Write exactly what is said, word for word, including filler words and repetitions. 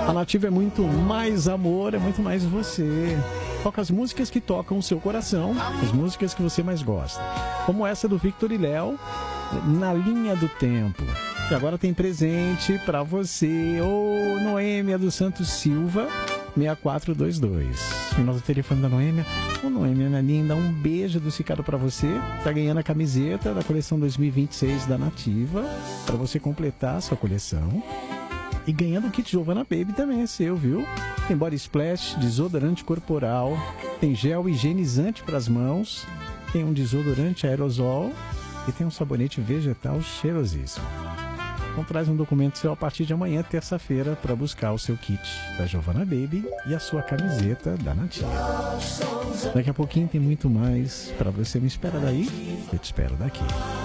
A Nativa é muito mais amor, é muito mais você. Toca as músicas que tocam o seu coração, as músicas que você mais gosta. Como essa do Victor e Léo, Na Linha do Tempo. E agora tem presente pra você, ô Noêmia dos Santos Silva, seis quatro dois dois. O nosso telefone da Noêmia. Ô Noêmia, minha linda, um beijo adocicado pra você. Tá ganhando a camiseta da coleção dois mil e vinte e seis da Nativa, pra você completar a sua coleção. E ganhando o kit Giovanna Baby também é seu, viu? Tem body splash, desodorante corporal, tem gel higienizante para as mãos, tem um desodorante aerosol e tem um sabonete vegetal cheirosíssimo. Então traz um documento seu a partir de amanhã, terça-feira, para buscar o seu kit da Giovanna Baby e a sua camiseta da Nativa. Daqui a pouquinho tem muito mais para você. Me espera daí, eu te espero daqui.